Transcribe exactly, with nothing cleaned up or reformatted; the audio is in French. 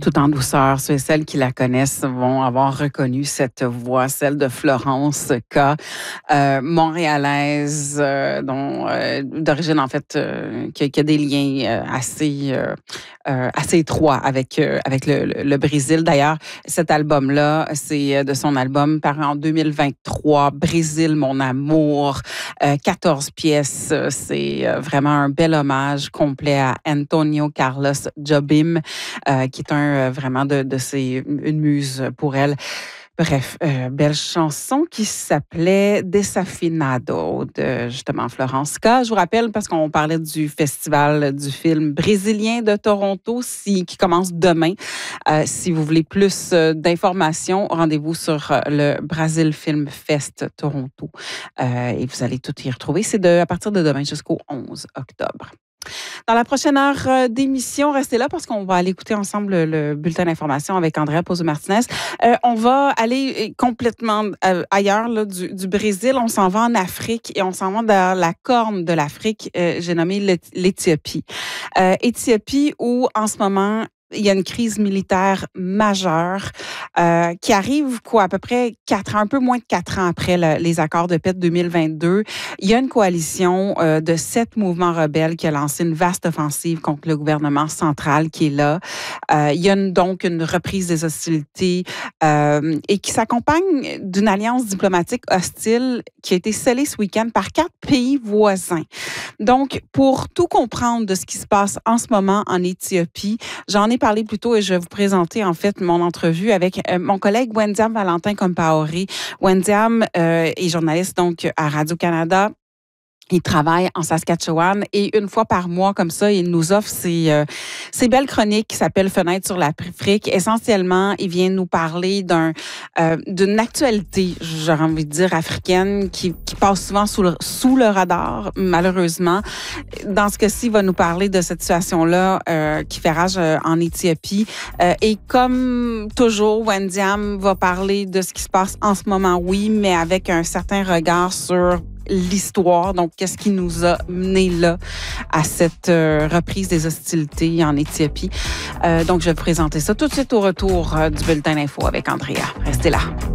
Tout en douceur, ceux et celles qui la connaissent vont avoir reconnu cette voix, celle de Florence K, euh, montréalaise, euh, dont euh, d'origine en fait, euh, qui, qui a des liens euh, assez euh, euh, assez étroits avec euh, avec le, le, le Brésil. D'ailleurs, cet album-là, c'est de son album paru en deux mille vingt-trois, Brésil, mon amour, euh, quatorze pièces. C'est vraiment un bel hommage complet à Antonio Carlos Jobim, euh, qui est un Euh, vraiment de, de ses, une muse pour elle. Bref, euh, belle chanson qui s'appelait Desafinado de justement Florence K. Je vous rappelle, parce qu'on parlait du festival du film brésilien de Toronto si, qui commence demain. Euh, si vous voulez plus euh, d'informations, rendez-vous sur euh, le Brazil Film Fest Toronto euh, et vous allez tout y retrouver. C'est de, à partir de demain jusqu'au onze octobre. Dans la prochaine heure d'émission, restez là parce qu'on va aller écouter ensemble le, le bulletin d'information avec Andrea Pozo-Martinez. Euh, on va aller complètement euh, ailleurs là, du, du Brésil. On s'en va en Afrique et on s'en va dans la corne de l'Afrique. Euh, j'ai nommé l'Éthiopie. Euh, Éthiopie où en ce moment, il y a une crise militaire majeure euh, qui arrive quoi, à peu près quatre ans, un peu moins de quatre ans après le, les accords de paix de deux mille vingt-deux. Il y a une coalition euh, de sept mouvements rebelles qui a lancé une vaste offensive contre le gouvernement central qui est là. Euh, il y a une, donc une reprise des hostilités euh, et qui s'accompagne d'une alliance diplomatique hostile qui a été scellée ce week-end par quatre pays voisins. Donc, pour tout comprendre de ce qui se passe en ce moment en Éthiopie, j'en ai parlé plus tôt et je vais vous présenter en fait mon entrevue avec euh, mon collègue Wendiam Valentin Compaoré. Wendiam euh, est journaliste donc à Radio-Canada. Il travaille en Saskatchewan et une fois par mois, comme ça, il nous offre ses, euh, ses belles chroniques qui s'appellent Fenêtre sur l'Afrique. Essentiellement, il vient nous parler d'un euh, d'une actualité, j'aurais envie de dire, africaine qui, qui passe souvent sous le, sous le radar, malheureusement. Dans ce cas-ci, il va nous parler de cette situation-là euh, qui fait rage euh, en Éthiopie. Euh, et comme toujours, Wendiam va parler de ce qui se passe en ce moment, oui, mais avec un certain regard sur l'histoire, donc qu'est-ce qui nous a mené là à cette euh, reprise des hostilités en Éthiopie. Euh, donc, je vais vous présenter ça tout de suite au retour euh, du bulletin d'info avec Andrea. Restez là.